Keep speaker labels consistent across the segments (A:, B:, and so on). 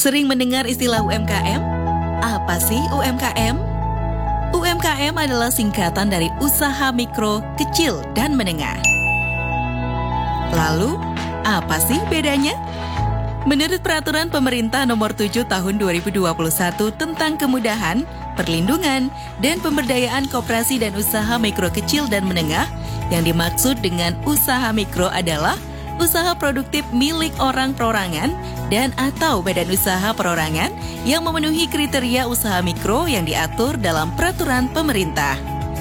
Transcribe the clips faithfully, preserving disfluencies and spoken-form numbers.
A: Sering mendengar istilah U M K M? Apa sih U M K M? U M K M adalah singkatan dari usaha mikro, kecil, dan menengah. Lalu, apa sih bedanya? Menurut Peraturan Pemerintah Nomor tujuh Tahun dua ribu dua puluh satu tentang kemudahan, perlindungan, dan pemberdayaan koperasi dan usaha mikro kecil dan menengah, yang dimaksud dengan usaha mikro adalah usaha produktif milik orang perorangan dan atau badan usaha perorangan yang memenuhi kriteria usaha mikro yang diatur dalam peraturan pemerintah.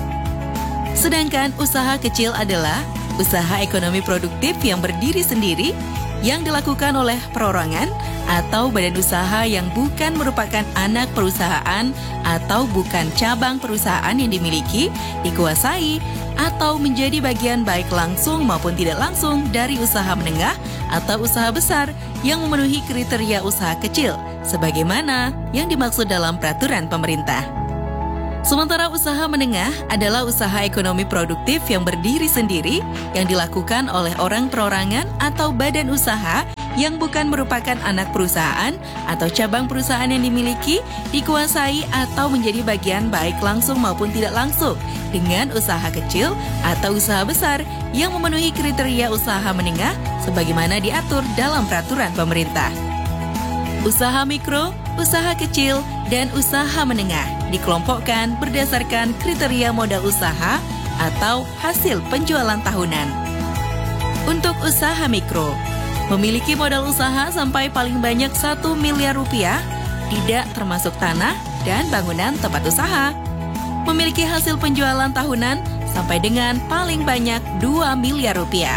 A: Sedangkan usaha kecil adalah usaha ekonomi produktif yang berdiri sendiri yang dilakukan oleh perorangan atau badan usaha yang bukan merupakan anak perusahaan atau bukan cabang perusahaan yang dimiliki, dikuasai, atau menjadi bagian baik langsung maupun tidak langsung dari usaha menengah atau usaha besar yang memenuhi kriteria usaha kecil, sebagaimana yang dimaksud dalam peraturan pemerintah. Sementara usaha menengah adalah usaha ekonomi produktif yang berdiri sendiri yang dilakukan oleh orang perorangan atau badan usaha yang bukan merupakan anak perusahaan atau cabang perusahaan yang dimiliki, dikuasai, atau menjadi bagian baik langsung maupun tidak langsung dengan usaha kecil atau usaha besar yang memenuhi kriteria usaha menengah sebagaimana diatur dalam peraturan pemerintah. Usaha mikro, usaha kecil, dan usaha menengah dikelompokkan berdasarkan kriteria modal usaha atau hasil penjualan tahunan. Untuk usaha mikro, memiliki modal usaha sampai paling banyak satu miliar rupiah, tidak termasuk tanah dan bangunan tempat usaha. Memiliki hasil penjualan tahunan sampai dengan paling banyak dua miliar rupiah.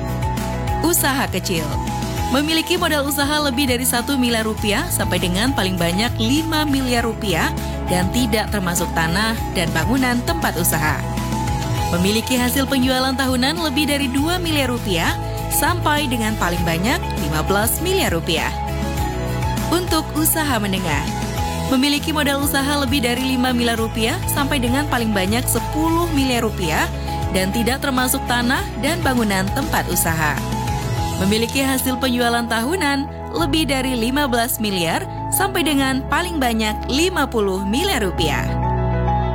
A: Usaha kecil, memiliki modal usaha lebih dari satu miliar rupiah sampai dengan paling banyak lima miliar rupiah dan tidak termasuk tanah dan bangunan tempat usaha. Memiliki hasil penjualan tahunan lebih dari dua miliar rupiah sampai dengan paling banyak lima belas miliar rupiah. Untuk usaha menengah, memiliki modal usaha lebih dari lima miliar rupiah sampai dengan paling banyak sepuluh miliar rupiah dan tidak termasuk tanah dan bangunan tempat usaha. Memiliki hasil penjualan tahunan lebih dari lima belas miliar sampai dengan paling banyak lima puluh miliar rupiah.